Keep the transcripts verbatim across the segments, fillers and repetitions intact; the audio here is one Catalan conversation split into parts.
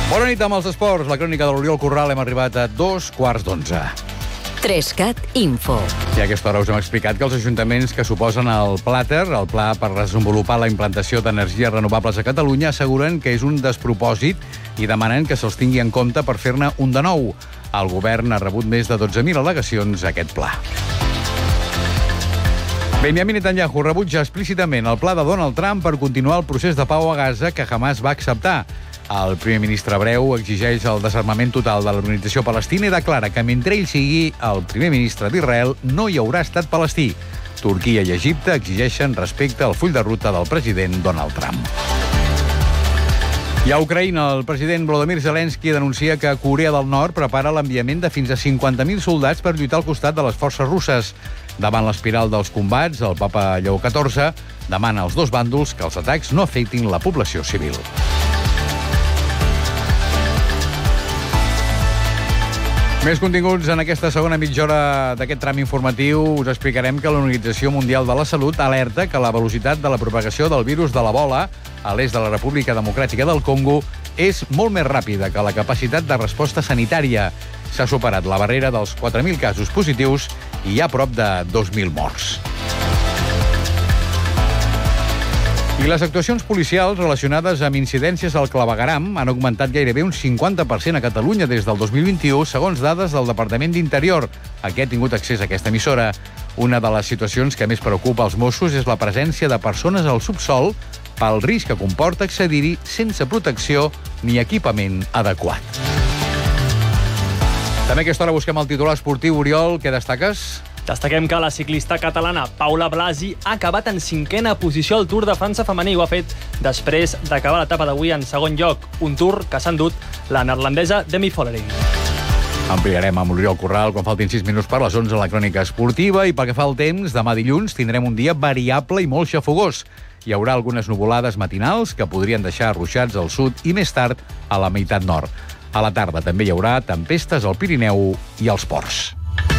Bona nit amb els esports. La crònica de l'Oriol Corral. Hem arribat a dos quarts d'onze. Trescat Info. I a aquesta hora us hem explicat que els ajuntaments que suposen el Plater, el Pla per desenvolupar la implantació d'energies renovables a Catalunya, asseguren que és un despropòsit i demanen que se'ls tingui en compte per fer-ne un de nou. El govern ha rebut més de dotze mil al·legacions a aquest pla. Benjamin Netanyahu rebutja explícitament el pla de Donald Trump per continuar el procés de pau a Gaza que Hamas va acceptar. El primer ministre hebreu exigeix el desarmament total de l'organització palestina i declara que mentre ell sigui el primer ministre d'Israel no hi haurà estat palestí. Turquia i Egipte exigeixen respecte al full de ruta del president Donald Trump. I a Ucraïna, el president Volodymyr Zelensky denuncia que Corea del Nord prepara l'enviament de fins a cinquanta mil soldats per lluitar al costat de les forces russes. Davant l'espiral dels combats, el papa Lleó catorze demana als dos bàndols que els atacs no afectin la població civil. Més continguts en aquesta segona mitja hora d'aquest tram informatiu. Us explicarem que l'Organització Mundial de la Salut alerta que la velocitat de la propagació del virus de l'Ebola a l'est de la República Democràtica del Congo és molt més ràpida que la capacitat de resposta sanitària. S'ha superat la barrera dels quatre mil casos positius i hi ha prop de dos mil morts. I les actuacions policials relacionades amb incidències al clavegueram han augmentat gairebé un cinquanta per cent a Catalunya des del dos mil vint-i-u, segons dades del Departament d'Interior. Aquest ha tingut accés a aquesta emissora. Una de les situacions que més preocupa els Mossos és la presència de persones al subsol pel risc que comporta accedir-hi sense protecció ni equipament adequat. També a aquesta hora busquem el titular esportiu. Oriol, què destaques? Destaquem que la ciclista catalana Paula Blasi ha acabat en cinquena posició al Tour de França femení. Ho ha fet després d'acabar l'etapa d'avui en segon lloc, un Tour que s'ha endut la neerlandesa Demi Vollering. Ampliarem amb l'Oriol Corral quan faltin sis minuts per les onze a la crònica esportiva. I pel que fa al temps, demà dilluns tindrem un dia variable i molt xafogós. Hi haurà algunes nuvolades matinals que podrien deixar ruixats al sud i més tard a la meitat nord. A la tarda també hi haurà tempestes al Pirineu i als ports.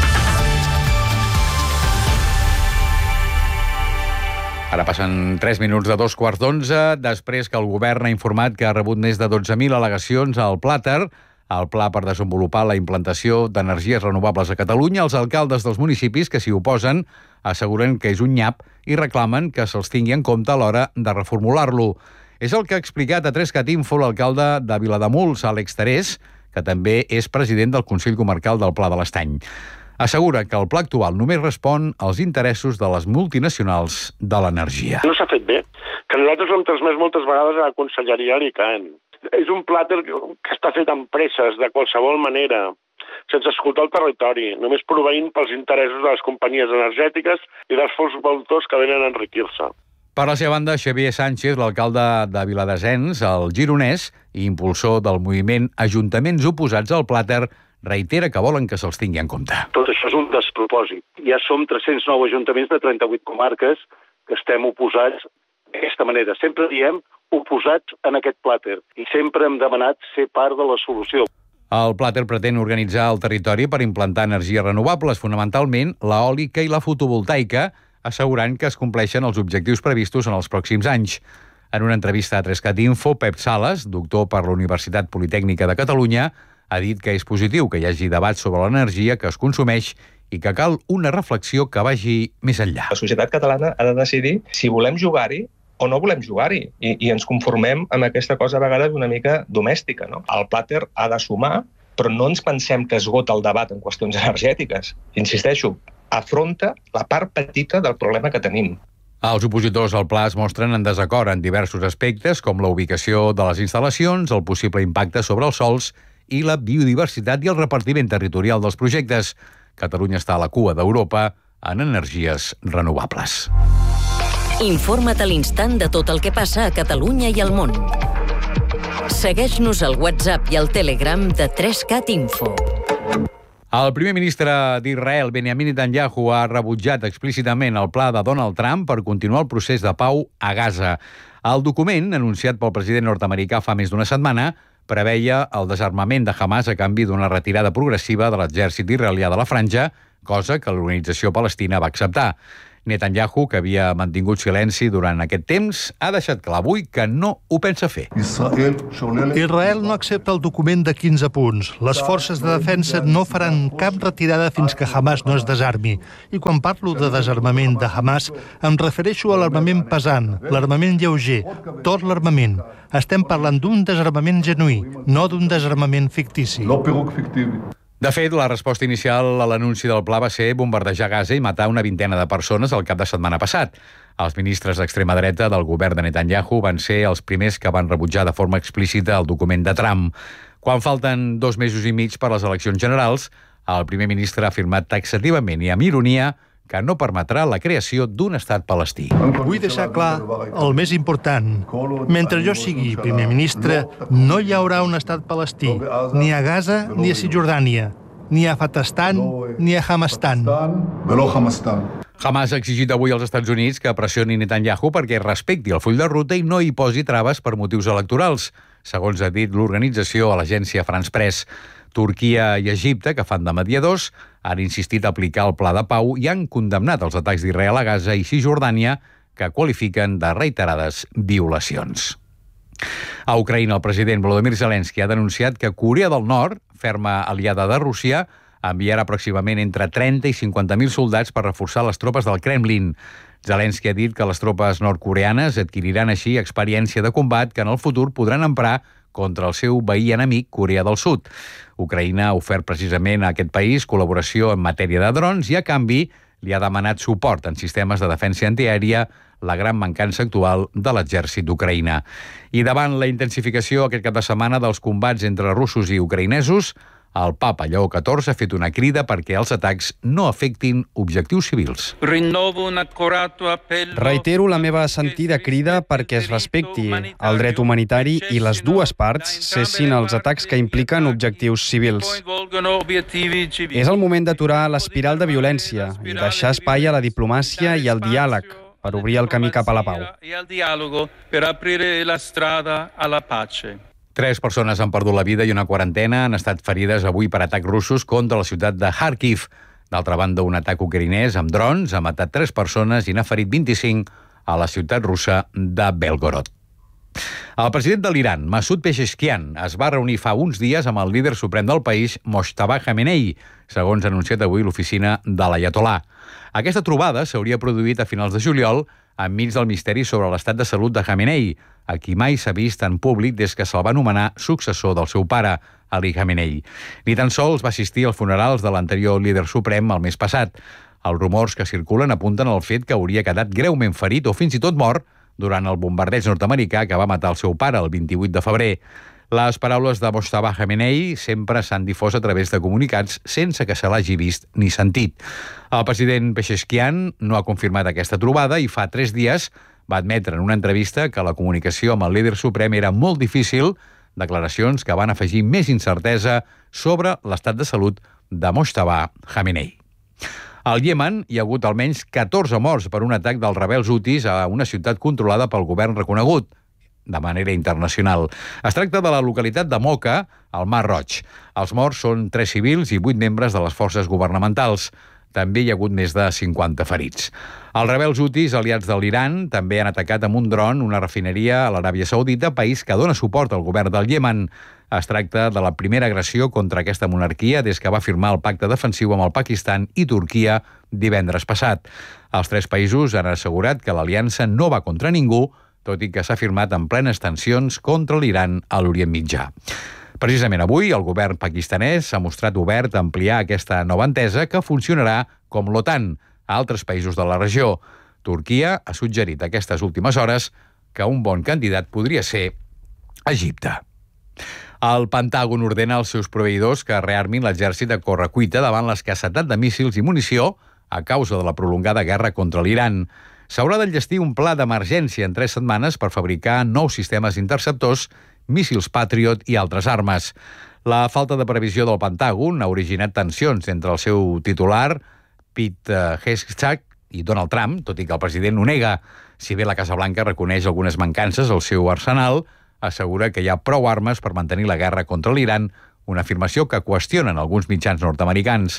Ara passen tres minuts de dos quarts d'onze, després que el govern ha informat que ha rebut més de dotze mil al·legacions al Plater, el pla per desenvolupar la implantació d'energies renovables a Catalunya. Els alcaldes dels municipis que s'hi oposen asseguren que és un nyap i reclamen que se'ls tingui en compte a l'hora de reformular-lo. És el que ha explicat a Trescat Info l'alcalde de Vilademuls, Àlex Terés, que també és president del Consell Comarcal del Pla de l'Estany. Assegura que el pla actual només respon als interessos de les multinacionals de l'energia. No s'ha fet bé, que nosaltres ho hem transmès moltes vegades a la conselleria a l'I C A N. És un plàter que està fet amb presses, de qualsevol manera, sense escoltar el territori, només proveint pels interessos de les companyies energètiques i dels fons voltors que venen a enriquir-se. Per la seva banda, Xavier Sánchez, l'alcalde de Viladesens, el gironès, i impulsor del moviment Ajuntaments Oposats al Plàter, reitera que volen que se'ls tingui en compte. Tot això és un despropòsit. Ja som tres-cents nou ajuntaments de trenta-vuit comarques que estem oposats d'aquesta manera. Sempre diem oposats en aquest plàter i sempre hem demanat ser part de la solució. El Plàter pretén organitzar el territori per implantar energies renovables, fonamentalment l'eòlica i la fotovoltaica, assegurant que es compleixen els objectius previstos en els pròxims anys. En una entrevista a Trescat Info, Pep Sales, doctor per la Universitat Politècnica de Catalunya, ha dit que és positiu que hi hagi debat sobre l'energia que es consumeix i que cal una reflexió que vagi més enllà. La societat catalana ha de decidir si volem jugar-hi o no volem jugar-hi i, i ens conformem amb aquesta cosa a vegades una mica domèstica. No? El Plàter ha de sumar, però no ens pensem que esgota el debat en qüestions energètiques. Insisteixo, afronta la part petita del problema que tenim. Els opositors al pla es mostren en desacord en diversos aspectes, com la ubicació de les instal·lacions, el possible impacte sobre els sòls i la biodiversitat i el repartiment territorial dels projectes. Catalunya està a la cua d'Europa en energies renovables. Informa't a l'instant de tot el que passa a Catalunya i al món. Segueix-nos al WhatsApp i al Telegram de Trescat Info. El primer ministre d'Israel, Benjamin Netanyahu, ha rebutjat explícitament el pla de Donald Trump per continuar el procés de pau a Gaza. El document, anunciat pel president nord-americà fa més d'una setmana, preveia el desarmament de Hamas a canvi d'una retirada progressiva de l'exèrcit israelià de la franja, cosa que l'organització palestina va acceptar. Netanyahu, que havia mantingut silenci durant aquest temps, ha deixat clar avui que no ho pensa fer. Israel no accepta el document de quinze punts. Les forces de defensa no faran cap retirada fins que Hamas no es desarmi. I quan parlo de desarmament de Hamas, em refereixo a l'armament pesant, l'armament lleuger, tot l'armament. Estem parlant d'un desarmament genuí, no d'un desarmament fictici. De fet, la resposta inicial a l'anunci del pla va ser bombardejar Gaza i matar una vintena de persones el cap de setmana passat. Els ministres d'extrema dreta del govern de Netanyahu van ser els primers que van rebutjar de forma explícita el document de Trump. Quan falten dos mesos i mig per les eleccions generals, el primer ministre ha afirmat taxativament i amb ironia que no permetrà la creació d'un estat palestí. Vull deixar clar el més important. Mentre jo sigui primer ministre, no hi haurà un estat palestí, ni a Gaza ni a Cisjordània, ni a Fatastan ni a Hamastan. Hamas ha exigit avui als Estats Units que pressioni Netanyahu perquè respecti el full de ruta i no hi posi traves per motius electorals, segons ha dit l'organització a l'agència France Press. Turquia i Egipte, que fan de mediadors, han insistit a aplicar el pla de pau i han condemnat els atacs d'Israel a Gaza i Cisjordània, que qualifiquen de reiterades violacions. A Ucraïna, el president Volodymyr Zelensky ha denunciat que Corea del Nord, ferma aliada de Rússia, enviarà pròximament entre trenta i cinquanta mil soldats per reforçar les tropes del Kremlin. Zelensky ha dit que les tropes nord-coreanes adquiriran així experiència de combat que en el futur podran emprar contra el seu veí enemic, Corea del Sud. Ucraïna ha ofert precisament a aquest país col·laboració en matèria de drons i, a canvi, li ha demanat suport en sistemes de defensa antiaèria, la gran mancança actual de l'exèrcit d'Ucraïna. I davant la intensificació aquest cap de setmana dels combats entre russos i ucraïnesos, el papa Lleó catorze ha fet una crida perquè els atacs no afectin objectius civils. Reitero la meva sentida crida perquè es respecti el dret humanitari i les dues parts cessin els atacs que impliquen objectius civils. És el moment d'aturar l'espiral de violència i deixar espai a la diplomàcia i al diàleg per obrir el camí cap a la pau. Tres persones han perdut la vida i una quarantena han estat ferides avui per atacs russos contra la ciutat de Kharkiv. D'altra banda, un atac ucraïnès amb drons ha matat tres persones i n'ha ferit vint-i-cinc a la ciutat russa de Belgorod. El president de l'Iran, Masoud Pezeshkian, es va reunir fa uns dies amb el líder suprem del país, Mojtaba Khamenei, segons ha anunciat avui l'oficina de l'Ayatollah. Aquesta trobada s'hauria produït a finals de juliol enmig del misteri sobre l'estat de salut de Khamenei, a qui mai s'ha vist en públic des que se'l va nomenar successor del seu pare, Ali Khamenei. Ni tan sols va assistir als funerals de l'anterior líder suprem el mes passat. Els rumors que circulen apunten al fet que hauria quedat greument ferit o fins i tot mort durant el bombardeig nord-americà que va matar el seu pare el vint-i-vuit de febrer. Les paraules de Mojtaba Khamenei sempre s'han difós a través de comunicats sense que se l'hagi vist ni sentit. El president Pezeshkian no ha confirmat aquesta trobada i fa tres dies va admetre en una entrevista que la comunicació amb el líder suprem era molt difícil, declaracions que van afegir més incertesa sobre l'estat de salut de Mojtaba Khamenei. Al Iemen hi ha hagut almenys catorze morts per un atac dels rebels hutis a una ciutat controlada pel govern reconegut de manera internacional. Es tracta de la localitat de Mocha, al Mar Roig. Els morts són tres civils i vuit membres de les forces governamentals. També hi ha hagut més de cinquanta ferits. Els rebels hutis, aliats de l'Iran, també han atacat amb un dron una refineria a l'Aràbia Saudita, país que dona suport al govern del Iemen. Es tracta de la primera agressió contra aquesta monarquia des que va firmar el pacte defensiu amb el Pakistan i Turquia divendres passat. Els tres països han assegurat que l'aliança no va contra ningú, tot i que s'ha firmat en plenes tensions contra l'Iran a l'Orient Mitjà. Precisament avui, el govern pakistanès s'ha mostrat obert a ampliar aquesta nova entesa que funcionarà com l'OTAN a altres països de la regió. Turquia ha suggerit aquestes últimes hores que un bon candidat podria ser Egipte. El Pentàgon ordena als seus proveïdors que rearmin l'exèrcit a correcuita davant l'escassetat de míssils i munició a causa de la prolongada guerra contra l'Iran. S'haurà d'enllestir un pla d'emergència en tres setmanes per fabricar nous sistemes interceptors, míssils Patriot i altres armes. La falta de previsió del Pentàgon ha originat tensions entre el seu titular, Pete Hegseth, i Donald Trump, tot i que el president ho nega. Si bé la Casa Blanca reconeix algunes mancances al seu arsenal, assegura que hi ha prou armes per mantenir la guerra contra l'Iran, una afirmació que qüestionen alguns mitjans nord-americans.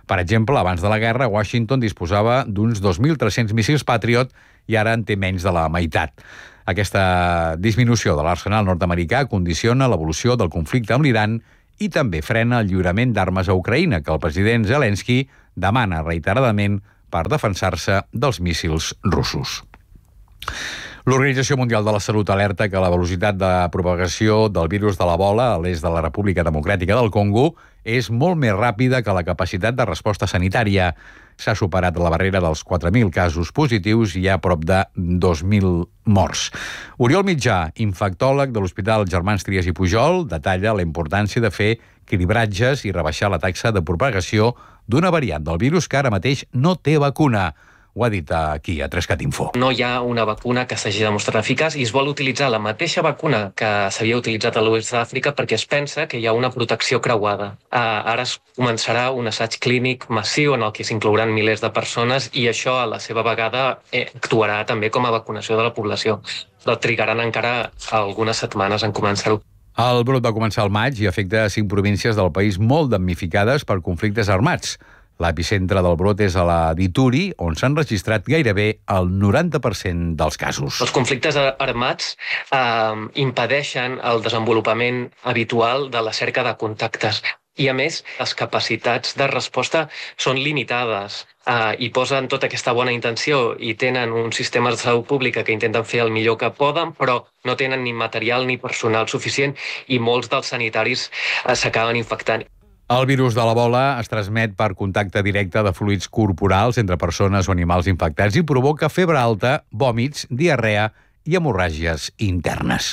Per exemple, abans de la guerra, Washington disposava d'uns dos mil tres-cents míssils Patriot i ara en té menys de la meitat. Aquesta disminució de l'arsenal nord-americà condiciona l'evolució del conflicte amb l'Iran i també frena el lliurament d'armes a Ucraïna, que el president Zelensky demana reiteradament per defensar-se dels míssils russos. L'Organització Mundial de la Salut alerta que la velocitat de propagació del virus de l'Ebola a l'est de la República Democràtica del Congo és molt més ràpida que la capacitat de resposta sanitària. S'ha superat la barrera dels quatre mil casos positius i hi ha prop de dos mil morts. Oriol Mitjà, infectòleg de l'Hospital Germans Trias i Pujol, detalla la importància de fer cribratges i rebaixar la taxa de propagació d'una variant del virus que ara mateix no té vacuna. Ho ha dit aquí, a Trescat Info. No hi ha una vacuna que s'hagi demostrat eficaç i es vol utilitzar la mateixa vacuna que s'havia utilitzat a l'oest d'Àfrica perquè es pensa que hi ha una protecció creuada. Uh, ara es començarà un assaig clínic massiu en el que s'inclouran milers de persones i això, a la seva vegada, eh, actuarà també com a vacunació de la població. Però trigaran encara algunes setmanes en començar-ho. El brot va començar al maig i afecta cinc províncies del país molt damnificades per conflictes armats. L'epicentre del brot és a la d'Ituri, on s'han registrat gairebé el noranta per cent dels casos. Els conflictes armats eh, impedeixen el desenvolupament habitual de la cerca de contactes. I, a més, les capacitats de resposta són limitades eh, i posen tota aquesta bona intenció i tenen un sistema de salut pública que intenten fer el millor que poden, però no tenen ni material ni personal suficient i molts dels sanitaris eh, s'acaben infectant. El virus de l'Ebola es transmet per contacte directe de fluids corporals entre persones o animals infectats i provoca febre alta, vòmits, diarrea i hemorràgies internes.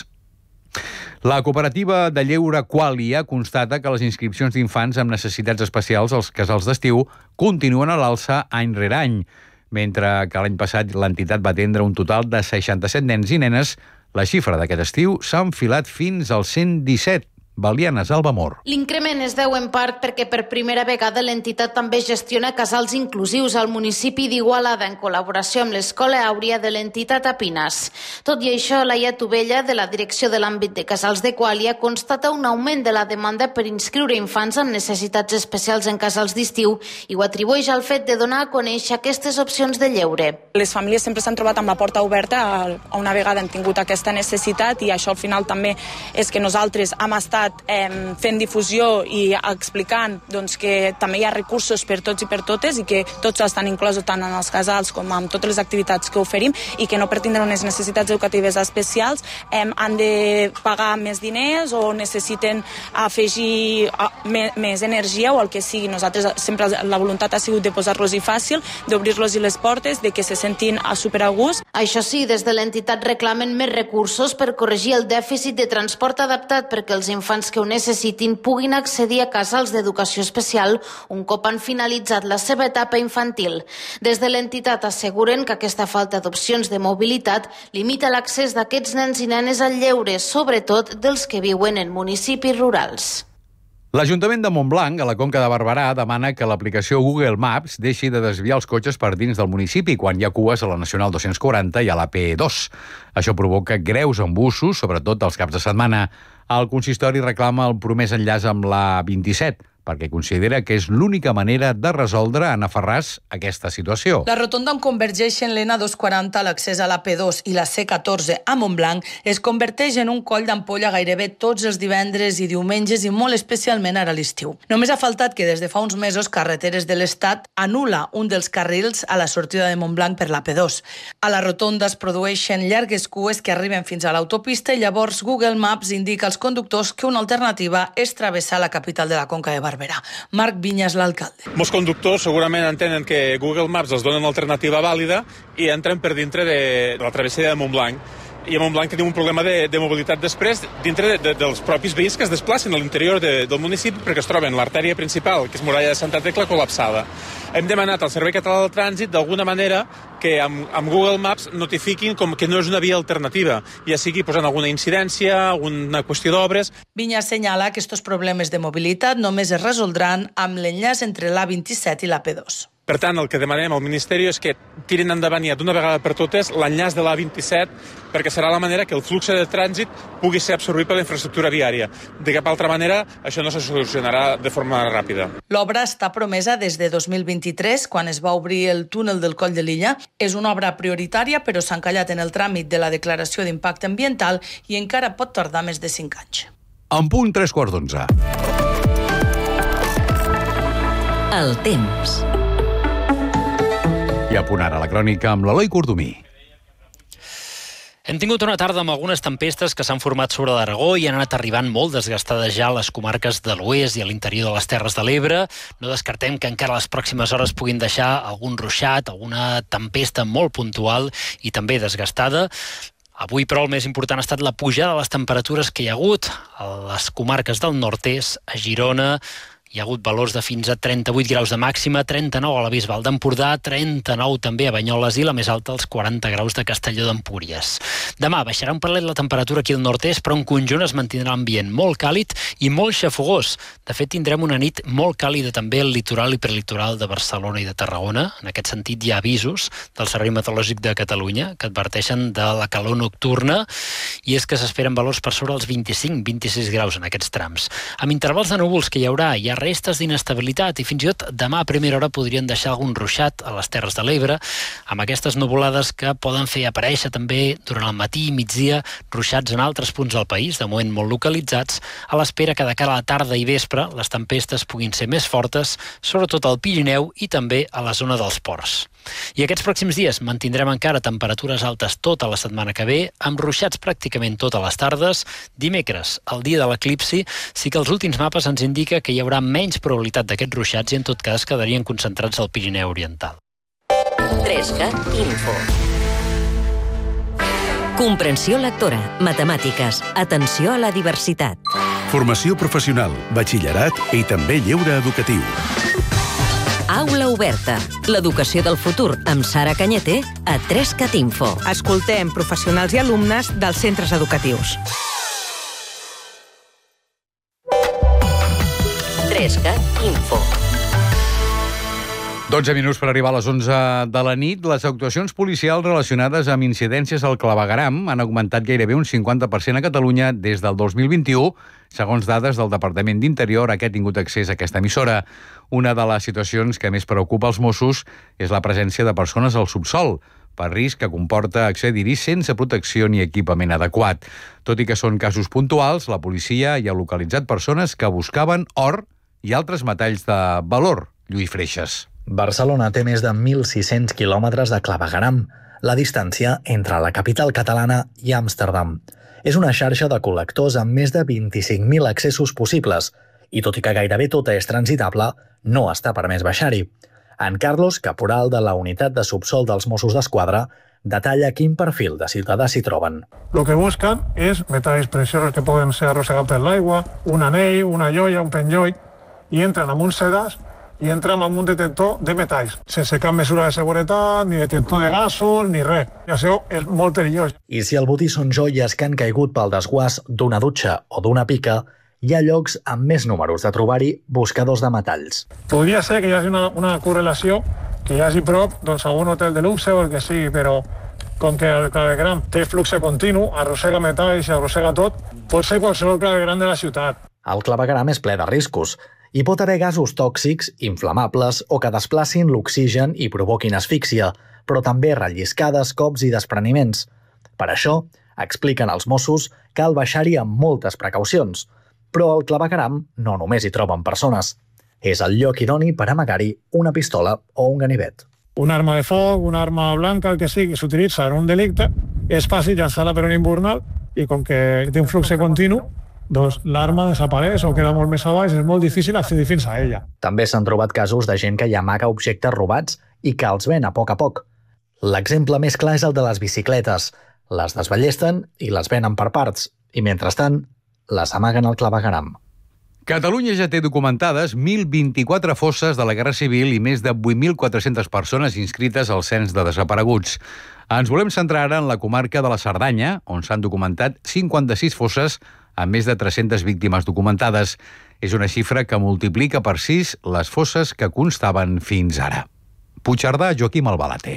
La cooperativa de lleure Qualia constata que les inscripcions d'infants amb necessitats especials als casals d'estiu continuen a l'alça any rere any. Mentre que l'any passat l'entitat va atendre un total de seixanta-set nens i nenes, la xifra d'aquest estiu s'ha enfilat fins als cent disset. Balianes Albamor. L'increment es deu en part perquè per primera vegada l'entitat també gestiona casals inclusius al municipi d'Igualada en col·laboració amb l'Escola Àuria de l'entitat a Pinas. Tot i això, Laia Tubella, de la direcció de l'àmbit de casals de Qualia, constata un augment de la demanda per inscriure infants amb necessitats especials en casals d'estiu i ho atribueix al fet de donar a conèixer aquestes opcions de lleure. Les famílies sempre s'han trobat amb la porta oberta a una vegada han tingut aquesta necessitat i això al final també és que nosaltres hem estat Eh, fent difusió i explicant doncs, que també hi ha recursos per tots i per totes i que tots estan inclosos tant en els casals com en totes les activitats que oferim i que no per tindre unes necessitats educatives especials eh, han de pagar més diners o necessiten afegir a, me, més energia o el que sigui. Nosaltres sempre la voluntat ha sigut de posar-los-hi fàcil, d'obrir-los les portes, de que se sentin a super a gust. Això sí, des de l'entitat reclamen més recursos per corregir el dèficit de transport adaptat perquè els infants que ho necessitin puguin accedir a casals d'educació especial un cop han finalitzat la seva etapa infantil. Des de l'entitat asseguren que aquesta falta d'opcions de mobilitat limita l'accés d'aquests nens i nenes al lleure, sobretot dels que viuen en municipis rurals. L'Ajuntament de Montblanc, a la Conca de Barberà, demana que l'aplicació Google Maps deixi de desviar els cotxes per dins del municipi quan hi ha cues a la Nacional dos-cents quaranta i a la P dos. Això provoca greus embussos, sobretot els caps de setmana. El consistori reclama el promès enllaç amb la vint-i-set, perquè considera que és l'única manera de resoldre a Nafarràs aquesta situació. La rotonda on convergeixen l'N dos quaranta, l'accés a la P dos i la C catorze a Montblanc es converteix en un coll d'ampolla gairebé tots els divendres i diumenges i molt especialment ara a l'estiu. Només ha faltat que des de fa uns mesos Carreteres de l'Estat anul·la un dels carrils a la sortida de Montblanc per la P dos. A la rotonda es produeixen llargues cues que arriben fins a l'autopista i llavors Google Maps indica als conductors que una alternativa és travessar la capital de la Conca de Barberà. Marc Vinyas, l'alcalde. Molts conductors segurament entenen que Google Maps els dona una alternativa vàlida i entren per dintre de la travessia de Montblanc. I a Montblanc tenim un problema de, de mobilitat després dintre de, de, dels propis veïns que es desplacen a l'interior de, del municipi perquè es troben l'artèria principal, que és Muralla de Santa Tecla, col·lapsada. Hem demanat al Servei Català del Trànsit d'alguna manera que amb, amb Google Maps notifiquin com que no és una via alternativa, ja sigui posant alguna incidència, alguna qüestió d'obres. Vinyas senyala que aquests problemes de mobilitat només es resoldran amb l'enllaç entre l'A vint-i-set i la P dos. Per tant, el que demanem al Ministeri és que tirin endavant ja d'una vegada per totes l'enllaç de l'A vint-i-set, perquè serà la manera que el flux de trànsit pugui ser absorbit per la infraestructura viària. De cap altra manera, això no se solucionarà de forma ràpida. L'obra està promesa des de dos mil vint-i-tres, quan es va obrir el túnel del Coll de Lilla. És una obra prioritària, però s'ha encallat en el tràmit de la declaració d'impacte ambiental i encara pot tardar més de cinc anys. En punt, tres quarts d'onze. El temps. I a punt ara la crònica amb l'Eloi Cordomí. Hem tingut una tarda amb algunes tempestes que s'han format sobre l'Aragó i han anat arribant molt desgastades ja a les comarques de l'Oest i a l'interior de les Terres de l'Ebre. No descartem que encara les pròximes hores puguin deixar algun ruixat, alguna tempesta molt puntual i també desgastada. Avui, però, el més important ha estat la pujada de les temperatures que hi ha hagut a les comarques del nord-est, a Girona. Hi ha hagut valors de fins a trenta-vuit graus de màxima, trenta-nou a la Bisbal d'Empordà, trenta-nou també a Banyoles i la més alta, els quaranta graus de Castelló d'Empúries. Demà baixarà un palet la temperatura aquí al nord-est, però en conjunt es mantindrà l'ambient molt càlid i molt xafogós. De fet, tindrem una nit molt càlida també al litoral i prelitoral de Barcelona i de Tarragona. En aquest sentit, hi ha avisos del Servei Meteorològic de Catalunya que adverteixen de la calor nocturna i és que s'esperen valors per sobre els vint-i-cinc a vint-i-sis graus en aquests trams. Amb intervals de núvols que hi haurà, hi ha restes d'inestabilitat i fins i tot demà a primera hora podrien deixar algun ruixat a les Terres de l'Ebre, amb aquestes nuvolades que poden fer aparèixer també durant el matí i migdia ruixats en altres punts del país, de moment molt localitzats, a l'espera que de cara a la tarda i vespre les tempestes puguin ser més fortes, sobretot al Pirineu i també a la zona dels ports. I aquests pròxims dies mantindrem encara temperatures altes tota la setmana que ve, amb ruixats pràcticament totes les tardes. Dimecres, el dia de l'eclipsi, sí que els últims mapes ens indica que hi haurà menys probabilitat d'aquests ruixats i en tot cas quedarien concentrats al Pirineu Oriental. trescat Info. Comprensió lectora, matemàtiques, atenció a la diversitat. Formació professional, batxillerat i també lleure educatiu. Aula oberta. L'educació del futur amb Sara Cañete a trescat Info. Escoltem professionals i alumnes dels centres educatius. trescat Info. dotze minuts per arribar a les onze de la nit. Les actuacions policials relacionades amb incidències al clavegueram han augmentat gairebé un cinquanta per cent a Catalunya des del dos mil vint-i-u, segons dades del Departament d'Interior a què ha tingut accés a aquesta emissora. Una de les situacions que més preocupa els Mossos és la presència de persones al subsol, per risc que comporta accedir-hi sense protecció ni equipament adequat. Tot i que són casos puntuals, la policia hi ha localitzat persones que buscaven or i altres metalls de valor. Lluís Freixas. Barcelona té més de mil sis-cents quilòmetres de clavegueram, la distància entre la capital catalana i Amsterdam. És una xarxa de col·lectors amb més de vint-i-cinc mil accessos possibles i, tot i que gairebé tota és transitable, no està permès baixar-hi. En Carlos, caporal de la unitat de subsol dels Mossos d'Esquadra, detalla quin perfil de ciutadà s'hi troben. Lo que buscan és metalls preciosos que poden ser arrossegats per l'aigua, un anell, una joia, un penjoll, i entren amb un sedàs i entren amb un detector de metalls, sense cap mesura de seguretat, ni detector de gasos, ni res. I això és molt perillós. I si el botí són joies que han caigut pel desguàs d'una dutxa o d'una pica, hi ha llocs amb més números de trobar-hi buscadors de metalls. Podria ser que hi hagi una, una correlació, que hi hagi prop doncs, algun hotel de luxe o el que sigui, però com que el clavegueram té flux continu, arrossega metalls i arrossega tot, pot ser qualsevol clavegueram de la ciutat. El clavegueram és ple de riscos. Hi pot haver gasos tòxics, inflamables o que desplacin l'oxigen i provoquin asfíxia, però també relliscades, cops i despreniments. Per això, expliquen els Mossos, cal baixar-hi amb moltes precaucions. Però al clavegueram no només hi troben persones. És el lloc idoni per amagar-hi una pistola o un ganivet. Una arma de foc, una arma blanca, el que sigui, s'utilitza en un delicte, és fàcil llançar-la per un invernal i com que té un flux continu, doncs l'arma desapareix o queda molt més a baix, és molt difícil accedir fins a ella. També s'han trobat casos de gent que hi amaga objectes robats i que els ven a poc a poc. L'exemple més clar és el de les bicicletes. Les desballesten i les venen per parts, i mentrestant les amaguen al clavegueram. Catalunya ja té documentades mil vint-i-quatre fosses de la Guerra Civil i més de vuit mil quatre-centes persones inscrites al cens de desapareguts. Ens volem centrar ara en la comarca de la Cerdanya, on s'han documentat cinquanta-sis fosses amb més de tres-centes víctimes documentades. És una xifra que multiplica per sis les fosses que constaven fins ara. Puigcerdà, Joaquim Albalate.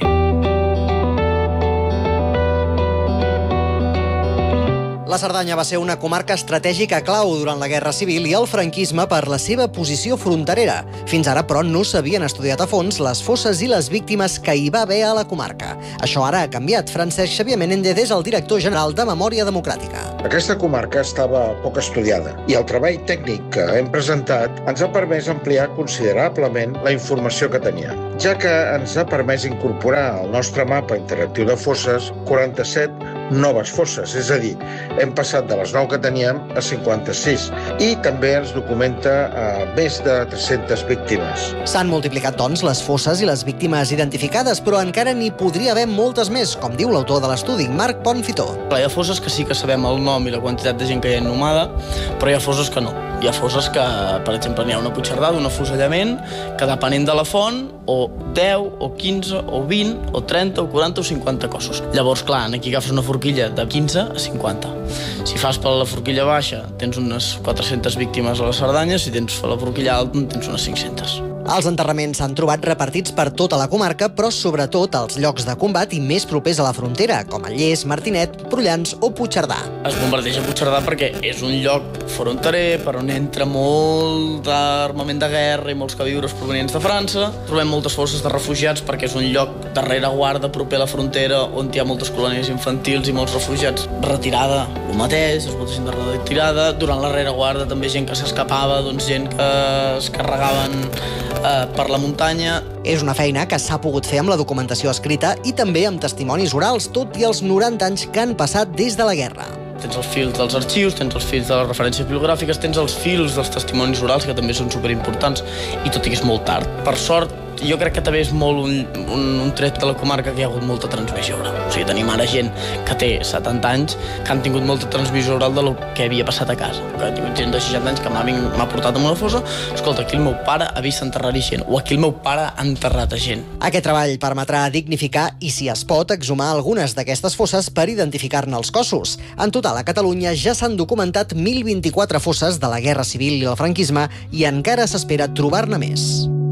La Cerdanya va ser una comarca estratègica clau durant la Guerra Civil i el franquisme per la seva posició fronterera. Fins ara, però, no s'havien estudiat a fons les fosses i les víctimes que hi va haver a la comarca. Això ara ha canviat. Francesc Xavier Menéndez és el director general de Memòria Democràtica. Aquesta comarca estava poc estudiada i el treball tècnic que hem presentat ens ha permès ampliar considerablement la informació que teníem, ja que ens ha permès incorporar al nostre mapa interactiu de fosses quaranta-set noves fosses, és a dir, hem passat de les nou que teníem a cinquanta-sis i també ens documenta eh, més de tres-centes víctimes. S'han multiplicat, doncs, les fosses i les víctimes identificades, però encara n'hi podria haver moltes més, com diu l'autor de l'estudi, Marc Pontfitó. Hi ha fosses que sí que sabem el nom i la quantitat de gent que hi ha inhumada, però hi ha fosses que no. Hi ha fosses que, per exemple, n'hi ha una Puigcerdà d'un afusellament que, depenent de la font, o deu, o quinze, o vint, o trenta, o quaranta, o cinquanta cossos. Llavors, clar, aquí agafes una forquilla de quinze a cinquanta. Si fas per la forquilla baixa, tens unes quatre-centes víctimes a la Cerdanya, si tens per la forquilla alta, tens unes cinc-centes. Els enterraments s'han trobat repartits per tota la comarca, però sobretot als llocs de combat i més propers a la frontera, com a Llers, Martinet, Prullans o Puigcerdà. Es bombardeix a Puigcerdà perquè és un lloc fronterer per on entra molt d'armament de guerra i molts queviures provenients de França. Trobem moltes fosses de refugiats perquè és un lloc de rereguarda proper a la frontera on hi ha moltes colònies infantils i molts refugiats. Retirada, el mateix, és molta gent de retirada. Durant la rereguarda també gent que s'escapava, doncs gent que es carregaven eh, per la muntanya. És una feina que s'ha pogut fer amb la documentació escrita i també amb testimonis orals, tot i els noranta anys que han passat des de la guerra. Tens els fils dels arxius, tens els fils de les referències bibliogràfiques, tens els fils dels testimonis orals, que també són superimportants, i tot i que és molt tard. Per sort, jo crec que també és molt un, un, un tret de la comarca que hi ha hagut molta transmissió oral. O sigui, tenim ara gent que té setanta anys que han tingut molta transmissió oral de lo que havia passat a casa. Que ha tingut gent de seixanta anys que m'ha portat a una fossa, escolta, aquí el meu pare ha vist enterrar-hi gent, o aquí el meu pare ha enterrat a gent. Aquest treball permetrà dignificar i, si es pot, exhumar algunes d'aquestes fosses per identificar-ne els cossos. En total, a Catalunya ja s'han documentat mil vint-i-quatre fosses de la Guerra Civil i el franquisme i encara s'espera trobar-ne més.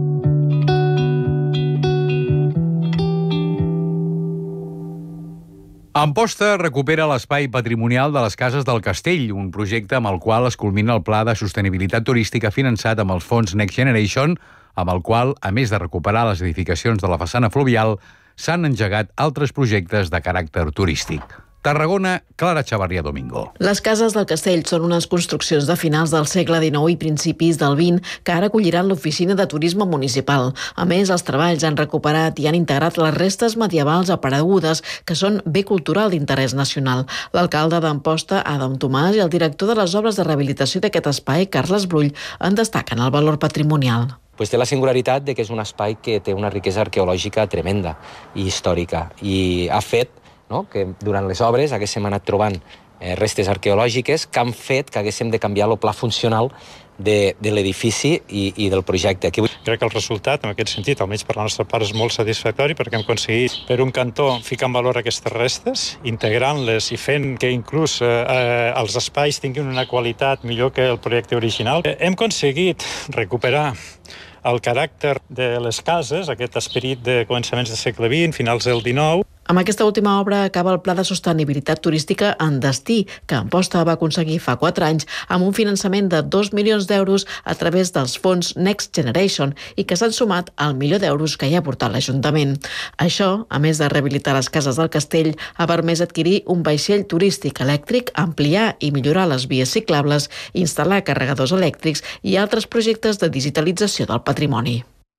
Amposta recupera l'espai patrimonial de les Cases del Castell, un projecte amb el qual es culmina el Pla de Sostenibilitat Turística finançat amb els fons Next Generation, amb el qual, a més de recuperar les edificacions de la façana fluvial, s'han engegat altres projectes de caràcter turístic. Tarragona, Clara Chavarria Domingo. Les Cases del Castell són unes construccions de finals del segle dinou i principis del vint que ara acolliran l'oficina de turisme municipal. A més, els treballs han recuperat i han integrat les restes medievals aparegudes que són bé cultural d'interès nacional. L'alcalde d'Amposta, Adam Tomàs, i el director de les obres de rehabilitació d'aquest espai, Carles Brull, en destaquen el valor patrimonial. Pues té la singularitat de que és un espai que té una riquesa arqueològica tremenda i històrica, i ha fet, no?, que durant les obres haguéssim anat trobant eh, restes arqueològiques que han fet que haguéssim de canviar el pla funcional de, de l'edifici i, i del projecte. Aquí... Crec que el resultat, en aquest sentit, almenys per la nostra part, és molt satisfactori perquè hem aconseguit, per un cantó, ficar en valor aquestes restes, integrant-les i fent que inclús eh, els espais tinguin una qualitat millor que el projecte original. Eh, hem aconseguit recuperar el caràcter de les cases, aquest esperit de començaments del segle vint, finals del dinou. Amb aquesta última obra acaba el Pla de Sostenibilitat Turística en destí, que Amposta va aconseguir fa quatre anys amb un finançament de dos milions d'euros a través dels fons Next Generation i que s'han sumat al milió d'euros que hi ha aportat l'Ajuntament. Això, a més de rehabilitar les cases del castell, ha permès adquirir un vaixell turístic elèctric, ampliar i millorar les vies ciclables, instal·lar carregadors elèctrics i altres projectes de digitalització del patrimoni.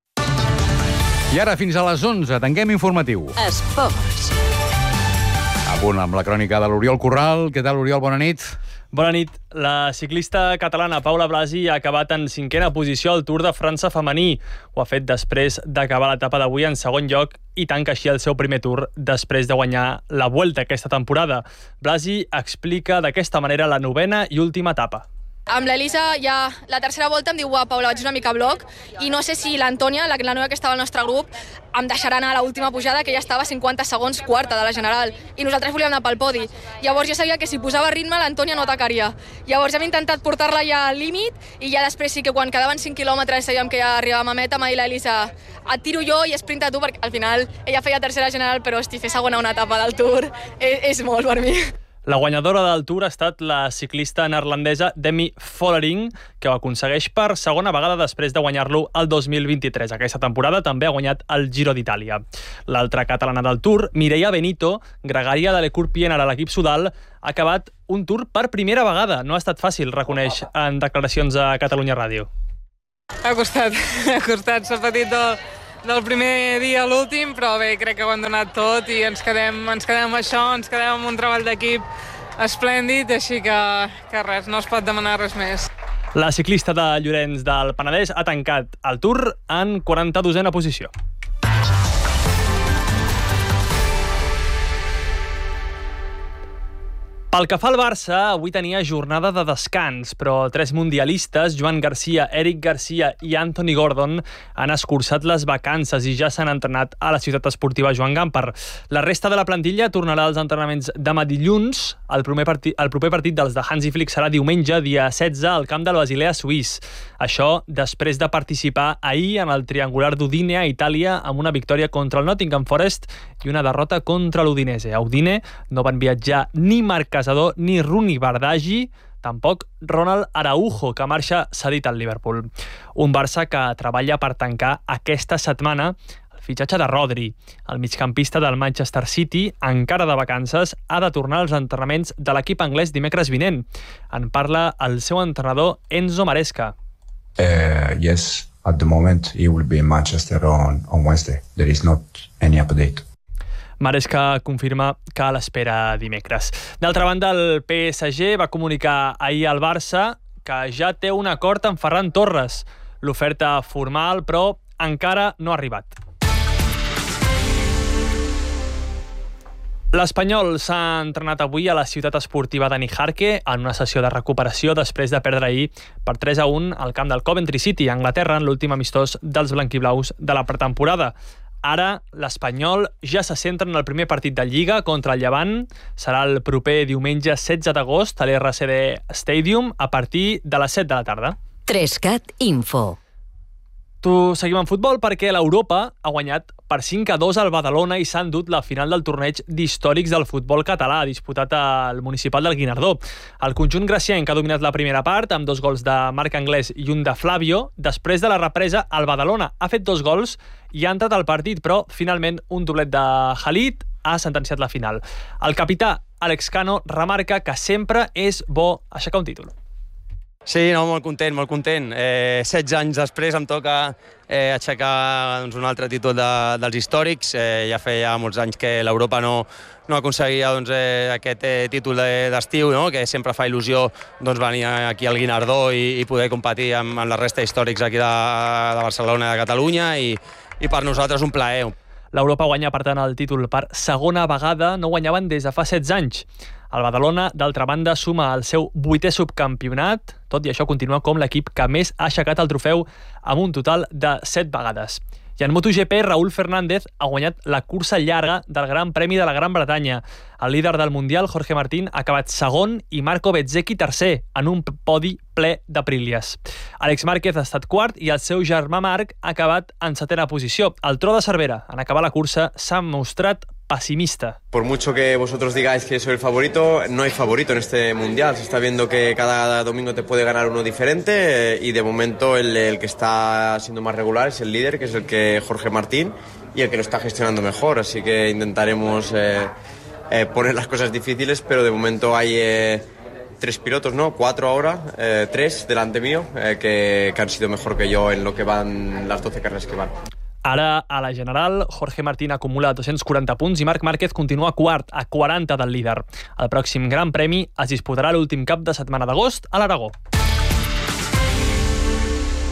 I ara, fins a les onze, tanquem informatiu. Esports. A punt amb la crònica de l'Oriol Corral. Què tal, Oriol? Bona nit. Bona nit. La ciclista catalana Paula Blasi ha acabat en cinquena posició al Tour de França femení. Ho ha fet després d'acabar l'etapa d'avui en segon lloc i tanca així el seu primer Tour després de guanyar la Vuelta aquesta temporada. Blasi explica d'aquesta manera la novena i última etapa. Amb l'Elisa ja la tercera volta em diu, uah, Paula, vaig una mica a bloc, i no sé si l'Antònia, la, la nova que estava al nostre grup, em deixarà anar a l'última pujada, que ja estava a cinquanta segons quarta de la general, i nosaltres volíem anar pel podi. Llavors jo sabia que si posava ritme l'Antònia no atacaria. Llavors hem intentat portar-la ja al límit, i ja després sí que quan quedaven cinc quilòmetres sabíem que ja arribàvem a meta, m'ha dit l'Elisa, et tiro jo i esprinta tu, perquè al final ella feia tercera general, però hosti, fer segona una etapa del Tour és, és molt per mi. La guanyadora del Tour ha estat la ciclista neerlandesa Demi Vollering, que ho aconsegueix per segona vegada després de guanyar-lo el dos mil vint-i-tres. Aquesta temporada també ha guanyat el Giro d'Itàlia. L'altra catalana del Tour, Mireia Benito, gregària de l'Ecour Pienaar a l'equip Sudal, ha acabat un Tour per primera vegada. No ha estat fàcil, reconeix en declaracions a Catalunya Ràdio. Ha costat, ha costat, s'ha patit del, del primer dia a l'últim, però bé, crec que ho han donat tot i ens quedem, ens quedem amb això, ens quedem amb un treball d'equip esplèndid, així que, que res, no es pot demanar res més. La ciclista de Llorenç del Penedès ha tancat el Tour en quaranta-dosena posició. Pel que fa al Barça, avui tenia jornada de descans, però tres mundialistes, Joan Garcia, Eric Garcia i Anthony Gordon, han escurçat les vacances i ja s'han entrenat a la ciutat esportiva Joan Gamper. La resta de la plantilla tornarà als entrenaments demà dilluns. El proper partit, el proper partit dels de Hansi Flick serà diumenge, dia setze, al camp del Basilea suís. Això després de participar ahir en el triangular d'Udine a Itàlia amb una victòria contra el Nottingham Forest i una derrota contra l'Udinese. A Udine no van viatjar ni Marc Casador ni Runi Bardagi, tampoc Ronald Araujo, que marxa cedit al Liverpool. Un Barça que treballa per tancar aquesta setmana el fitxatge de Rodri. El migcampista del Manchester City, encara de vacances, ha de tornar als entrenaments de l'equip anglès dimecres vinent. En parla el seu entrenador Enzo Maresca. Uh, yes, at the moment he will be in Manchester on, on Wednesday. There is not any update. Maresca confirma que a l'espera dimecres. D'altra banda, el P S G va comunicar ahir al Barça que ja té un acord amb Ferran Torres. L'oferta formal, però, encara no ha arribat. L'Espanyol s'ha entrenat avui a la ciutat esportiva de Nijarque en una sessió de recuperació després de perdre ahir per tres a un al camp del Coventry City, a Anglaterra, en l'últim amistós dels blanquiblaus de la pretemporada. Ara, l'Espanyol ja se centra en el primer partit de Lliga contra el Llevant. Serà el proper diumenge setze d'agost a l'R C D Stadium a partir de les set de la tarda. Trescat Info. Tu seguim en futbol perquè l'Europa ha guanyat per cinc a dos al Badalona i s'ha endut la final del torneig d'històrics del futbol català, disputat al municipal del Guinardó. El conjunt gracienc ha dominat la primera part amb dos gols de Marc Anglès i un de Flavio. Després de la represa, el Badalona ha fet dos gols i ha entrat al partit, però finalment un doblet de Khalid ha sentenciat la final. El capità Àlex Cano remarca que sempre és bo aixecar un títol. Sí, no, molt content, molt content. Eh, setze anys després em toca eh, aixecar doncs, un altre títol de, dels històrics. Eh, ja feia molts anys que l'Europa no, no aconseguia doncs, eh, aquest eh, títol d'estiu, no? Que sempre fa il·lusió doncs, venir aquí al Guinardó i, i poder competir amb, amb la resta històrics aquí de, de Barcelona i de Catalunya i, i per nosaltres un plaer. L'Europa guanya, per tant, el títol per segona vegada. No guanyaven des de fa setze anys. El Badalona, d'altra banda, suma el seu vuitè subcampionat. Tot i això, continua com l'equip que més ha aixecat el trofeu amb un total de set vegades. I en MotoGP, Raúl Fernández ha guanyat la cursa llarga del Gran Premi de la Gran Bretanya. El líder del Mundial, Jorge Martín, ha acabat segon i Marco Bezzecchi tercer, en un podi ple d'Aprílies. Àlex Márquez ha estat quart i el seu germà Marc ha acabat en setena posició. El Tro de Cervera, en acabar la cursa, s'ha mostrat pesimista. Por mucho que vosotros digáis que soy el favorito, no hay favorito en este mundial. Se está viendo que cada domingo te puede ganar uno diferente y de momento el, el que está siendo más regular es el líder, que es el que Jorge Martín, y el que lo está gestionando mejor. Así que intentaremos eh, eh, poner las cosas difíciles, pero de momento hay eh, tres pilotos, ¿no? Cuatro ahora, eh, tres delante mío, eh, que, que han sido mejor que yo en lo que van las doce carreras que van. Ara, a la general, Jorge Martín acumula dos-cents quaranta punts i Marc Márquez continua quart, a quaranta del líder. El pròxim Gran Premi es disputarà l'últim cap de setmana d'agost a l'Aragó.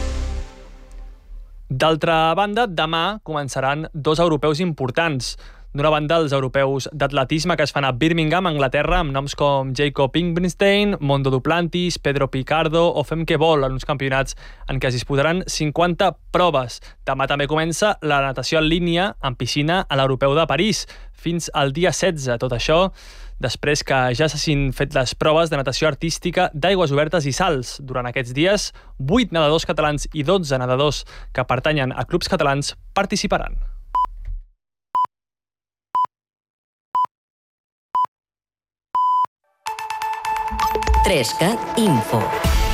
D'altra banda, demà començaran dos europeus importants. D'una banda, els europeus d'atletisme que es fan a Birmingham, Anglaterra, amb noms com Jacob Ingenstein, Mondo Duplantis, Pedro Picardo o Femke Bol, en uns campionats en què es disputaran cinquanta proves. Demà també comença la natació en línia en piscina a l'Europeu de París, fins al dia setze. Tot això després que ja s'hagin fet les proves de natació artística d'aigües obertes i salts. Durant aquests dies, vuit nedadors catalans i dotze nedadors que pertanyen a clubs catalans participaran. tres cat Info.